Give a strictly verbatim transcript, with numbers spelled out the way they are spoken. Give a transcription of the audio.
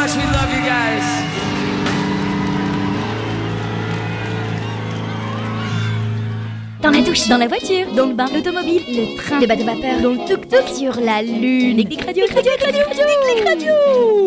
much. We love you guys. Dans la douche, dans la voiture, dans le bain, l'automobile, le train, le bateau vapeur, dans le tuk-tuk, sur la lune. Clic, clic, radio, clic, radio, clic, radio.